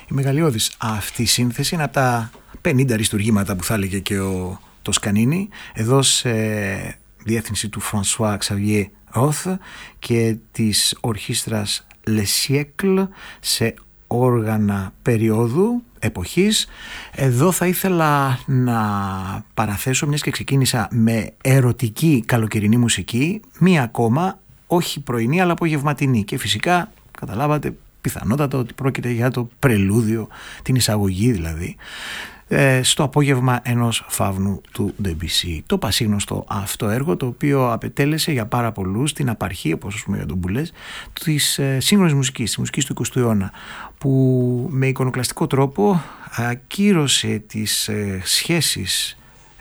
Η μεγαλειώδης αυτή σύνθεση είναι από τα 50 αριστουργήματα που θα έλεγε και ο Τοσκανίνη, εδώ σε διεύθυνση του François Xavier Roth και της ορχήστρας Le Siècle σε όργανα περίοδου, εποχής. Εδώ θα ήθελα να παραθέσω, μιας και ξεκίνησα με ερωτική καλοκαιρινή μουσική, μία ακόμα, όχι πρωινή αλλά απογευματινή, και φυσικά καταλάβατε πιθανότατα ότι πρόκειται για το πρελούδιο, την εισαγωγή δηλαδή, στο απόγευμα ενός φαύνου του Debussy. Το πασίγνωστο αυτό έργο, το οποίο απετέλεσε για πάρα πολλούς την απαρχή, όπως ας πούμε για τον Μπουλές, της σύγχρονης μουσικής, της μουσικής του 20ου αιώνα, που με εικονοκλαστικό τρόπο ακύρωσε τις σχέσεις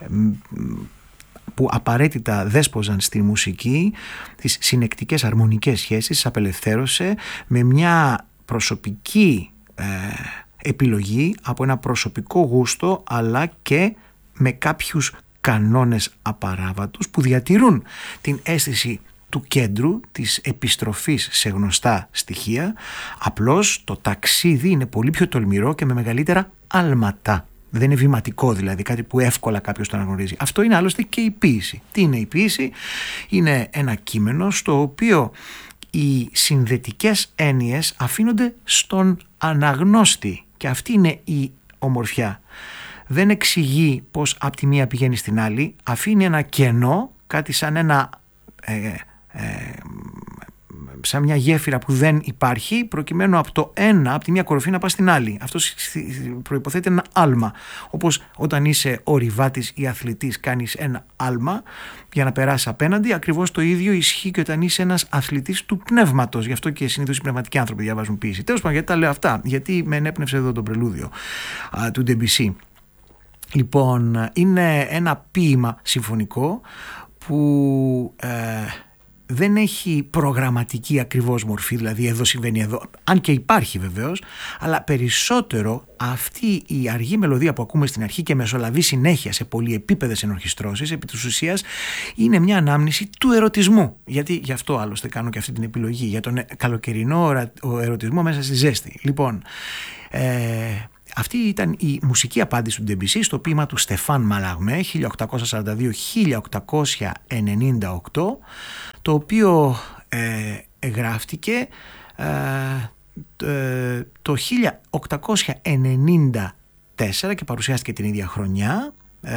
που απαραίτητα δέσποζαν στη μουσική, τις συνεκτικές αρμονικές σχέσεις, τις απελευθέρωσε με μια προσωπική επιλογή, από ένα προσωπικό γούστο, αλλά και με κάποιους κανόνες απαράβατους που διατηρούν την αίσθηση του κέντρου, της επιστροφής σε γνωστά στοιχεία. Απλώς το ταξίδι είναι πολύ πιο τολμηρό και με μεγαλύτερα άλματα. Δεν είναι βηματικό δηλαδή, κάτι που εύκολα κάποιος το αναγνωρίζει. Αυτό είναι άλλωστε και η ποίηση. Τι είναι η ποίηση? Είναι ένα κείμενο στο οποίο οι συνδετικές έννοιες αφήνονται στον αναγνώστη, και αυτή είναι η ομορφιά. Δεν εξηγεί πως από τη μία πηγαίνει στην άλλη, αφήνει ένα κενό, κάτι σαν ένα σαν μια γέφυρα που δεν υπάρχει, προκειμένου από το ένα, από τη μια κορυφή να πάει στην άλλη. Αυτό προϋποθέτει ένα άλμα. Όπως όταν είσαι ορειβάτης ή αθλητής, κάνεις ένα άλμα για να περάσεις απέναντι. Ακριβώς το ίδιο ισχύει και όταν είσαι ένας αθλητής του πνεύματος. Γι' αυτό και συνήθως οι πνευματικοί άνθρωποι διαβάζουν ποίηση. Τέλος πάντων, γιατί τα λέω αυτά? Γιατί με ενέπνευσε εδώ το πρελούδιο του Debussy. Λοιπόν, είναι ένα ποίημα συμφωνικό που δεν έχει προγραμματική ακριβώς μορφή, δηλαδή εδώ συμβαίνει εδώ, αν και υπάρχει βεβαίως, αλλά περισσότερο αυτή η αργή μελωδία που ακούμε στην αρχή και μεσολαβεί συνέχεια σε πολυεπίπεδες ενορχιστρώσεις, επί της ουσίας είναι μια ανάμνηση του ερωτισμού. Γιατί γι' αυτό άλλωστε κάνω και αυτή την επιλογή, για τον καλοκαιρινό ερωτισμό μέσα στη ζέστη. Λοιπόν, αυτή ήταν η μουσική απάντηση του Debussy στο ποίημα του Στεφάν Μαλαγμέ 1842-1898, το οποίο γράφτηκε το 1894 και παρουσιάστηκε την ίδια χρονιά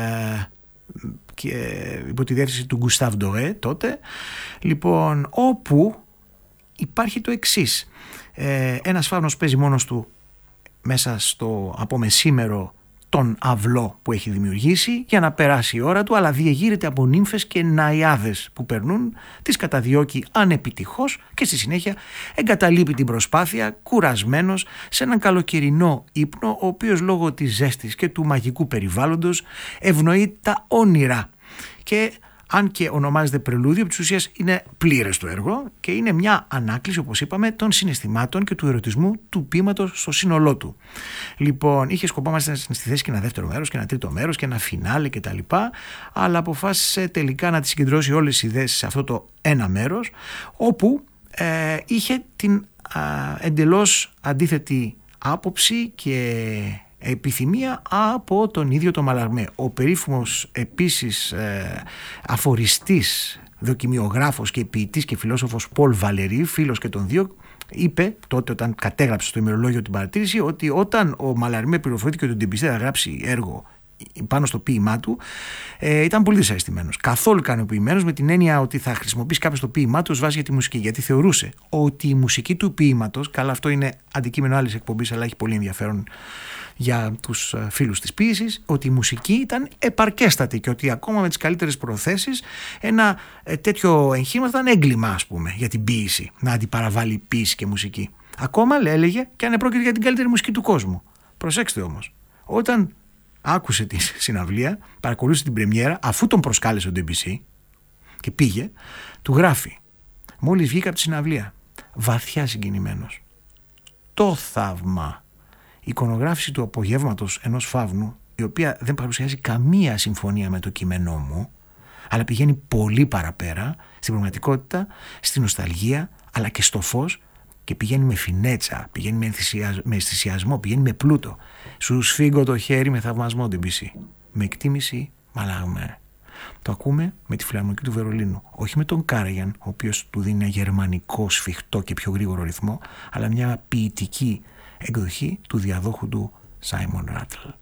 και υπό τη διεύθυνση του Γκουστάβ Ντορέ τότε. Λοιπόν, όπου υπάρχει το εξής: ένας φαύνος παίζει μόνος του μέσα στο απομεσήμερο τον αυλό που έχει δημιουργήσει για να περάσει η ώρα του, αλλά διεγείρεται από νύμφες και ναϊάδες που περνούν, τις καταδιώκει ανεπιτυχώς και στη συνέχεια εγκαταλείπει την προσπάθεια κουρασμένος σε έναν καλοκαιρινό ύπνο, ο οποίος λόγω της ζέστης και του μαγικού περιβάλλοντος ευνοεί τα όνειρα. Και αν και ονομάζεται πρελούδιο, της ουσίας είναι πλήρες το έργο και είναι μια ανάκληση, όπως είπαμε, των συναισθημάτων και του ερωτισμού του ποίηματος στο σύνολό του. Λοιπόν, είχε σκοπό μας στη θέση και ένα δεύτερο μέρος και ένα τρίτο μέρος και ένα φινάλε κτλ. Αλλά αποφάσισε τελικά να τις συγκεντρώσει όλες τις ιδέες σε αυτό το ένα μέρος, όπου είχε την εντελώς αντίθετη άποψη και επιθυμία από τον ίδιο τον Μαλαγμέ. Ο περίφημος επίσης αφοριστής, δοκιμιογράφος και ποιητής και φιλόσοφος Πολ Βαλερή, φίλος και των δύο, είπε τότε όταν κατέγραψε στο ημερολόγιο την παρατήρηση ότι όταν ο Μαλαγμέ πληροφορήθηκε ότι ο Debussy θα γράψει έργο πάνω στο ποίημά του, ήταν πολύ δυσαρεστημένος. Καθόλου ικανοποιημένος με την έννοια ότι θα χρησιμοποιήσει κάποιος το ποίημά του ως βάση για τη μουσική. Γιατί θεωρούσε ότι η μουσική του ποίηματος, καλά, αυτό είναι αντικείμενο άλλης εκπομπής, αλλά έχει πολύ ενδιαφέρον για τους φίλους της ποίησης, ότι η μουσική ήταν επαρκέστατη και ότι ακόμα με τις καλύτερες προθέσεις ένα τέτοιο εγχείρημα ήταν έγκλημα, ας πούμε, για την ποίηση, να αντιπαραβάλει ποίηση και μουσική. Ακόμα έλεγε και αν επρόκειται για την καλύτερη μουσική του κόσμου. Προσέξτε όμως, όταν άκουσε τη συναυλία, παρακολούθησε την πρεμιέρα, αφού τον προσκάλεσε ο Debussy και πήγε, του γράφει, μόλις βγήκα από τη συναυλία, βαθιά συγκινημένος: το θαύμα, η εικονογράφηση του απογεύματος ενός φαύνου, η οποία δεν παρουσιάζει καμία συμφωνία με το κείμενό μου, αλλά πηγαίνει πολύ παραπέρα στην πραγματικότητα, στην νοσταλγία, αλλά και στο φως και πηγαίνει με φινέτσα, πηγαίνει με αισθησιασμό, πηγαίνει με πλούτο. Σου σφίγγω το χέρι με θαυμασμό, Ντεμπισί. Με εκτίμηση, μαλάγμε. Το ακούμε με τη Φιλαρμονική του Βερολίνου. Όχι με τον Κάραγιαν, ο οποίος του δίνει ένα γερμανικό, σφιχτό και πιο γρήγορο ρυθμό, αλλά μια ποιητική εκδοχή του διαδόχου του Σάιμον Ράτλ.